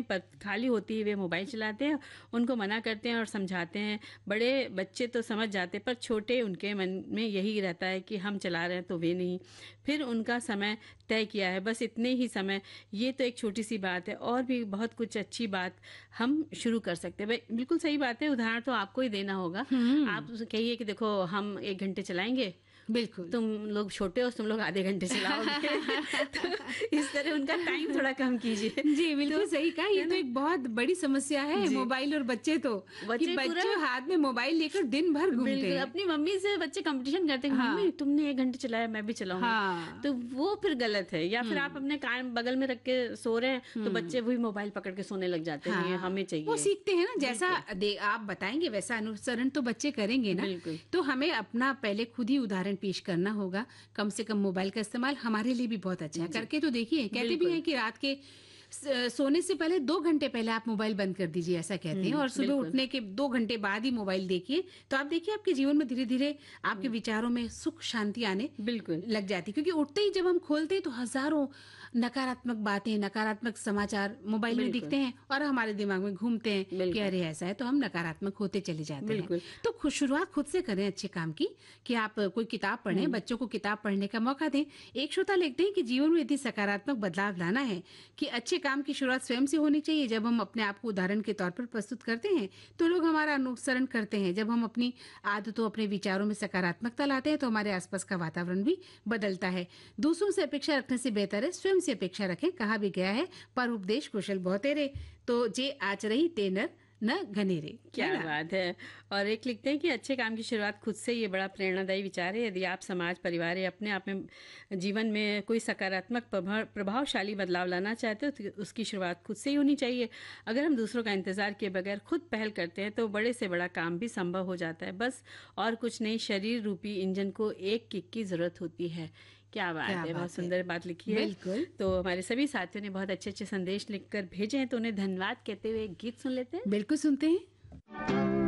खाली होती है वे मोबाइल चलाते हैं। उनको मना करते हैं और समझाते हैं। बड़े बच्चे तो समझ जाते हैं, पर छोटे उनके मन में यही रहता है कि हम चला रहे हैं तो वे नहीं। फिर उनका समय तय किया है, बस इतने ही समय। ये तो एक छोटी सी बात है, और भी बहुत कुछ अच्छी बात हम शुरू कर सकते हैं। भाई बिल्कुल सही बात है, उदाहरण तो आपको ही देना होगा। आप उसे कहिए कि देखो हम 1 घंटे चलाएंगे, बिल्कुल। तुम लोग छोटे हो, तुम लोग आधे घंटे चलाओगे। तो इस तरह उनका टाइम थोड़ा कम कीजिए। जी, बिल्कुल तो सही कहा। ये तो एक बहुत बड़ी समस्या है, जी। मोबाइल और बच्चे तो, कि बच्चे बच्चे पूरा हाथ में मोबाइल लेकर दिन भर घूमते बिल्कुल हैं। अपनी मम्मी से बच्चे कंपटीशन करते हैं, हाँ, मम्मी तुमने 1 घंटे चलाया, मैं भी चलाऊंगा। हाँ। तो वो फिर गलत है। या फिर आप अपने कान बगल में रख के सो रहे हैं तो बच्चे वही मोबाइल पकड़ के सोने लग जाते हैं, ये हाँ, हमें वो चाहिए। सीखते हैं ना, जैसा आप बताएंगे वैसा अनुसरण तो बच्चे करेंगे ना। बिल्कुल। तो हमें अपना पहले खुद ही उदाहरण पेश करना होगा। कम से कम मोबाइल का इस्तेमाल हमारे लिए भी बहुत अच्छा है, करके तो देखिए। कहते भी हैं कि रात के सोने से पहले 2 घंटे पहले आप मोबाइल बंद कर दीजिए, ऐसा कहते हैं। और सुबह बिल्कुल। उठने के 2 घंटे बाद ही मोबाइल देखिए, तो आप देखिए आपके जीवन में धीरे धीरे आपके विचारों में सुख शांति आने बिल्कुल लग जाती। क्योंकि उठते ही जब हम खोलते हैं तो हजारों नकारात्मक बातें, नकारात्मक समाचार मोबाइल में बिल्कुल। दिखते हैं और हमारे दिमाग में घूमते हैं कि बिल्कुल। अरे ऐसा है, तो हम नकारात्मक होते चले जाते हैं। बिल्कुल। तो शुरुआत खुद से करें अच्छे काम की, कि आप कोई किताब पढ़ें, बच्चों को किताब पढ़ने का मौका दें। एक श्रोता लिखते हैं कि जीवन में यदि सकारात्मक बदलाव लाना है, कि अच्छे काम की शुरुआत स्वयं से होनी चाहिए। जब हम अपने आप को उदाहरण के तौर पर प्रस्तुत करते हैं तो लोग हमारा अनुसरण करते हैं। जब हम अपनी आदतों, अपने विचारों में सकारात्मकता लाते हैं तो हमारे आसपास का वातावरण भी बदलता है। दूसरों से अपेक्षा रखने से बेहतर है स्वयं से अपेक्षा रखें। कहा भी गया है, पर उपदेश कुशल बहुतेरे, तो जे आचरहि ते नर न घनेरे। क्या बात है। और एक लिखते हैं कि अच्छे काम की शुरुआत खुद से, ये बड़ा प्रेरणादायी विचार है। यदि आप समाज, परिवार या अपने आप में जीवन में कोई सकारात्मक प्रभावशाली बदलाव लाना चाहते हो तो उसकी शुरुआत खुद से ही होनी चाहिए। अगर हम दूसरों का इंतजार किए बगैर खुद पहल करते हैं तो बड़े से बड़ा काम भी संभव हो जाता है। बस और कुछ नहीं, शरीर रूपी इंजन को एक किक की जरूरत होती है। क्या बात है, बहुत सुंदर बात लिखी है। बिल्कुल। तो हमारे सभी साथियों ने बहुत अच्छे अच्छे संदेश लिखकर भेजे हैं, तो उन्हें धन्यवाद कहते हुए एक गीत सुन लेते हैं। बिल्कुल सुनते हैं।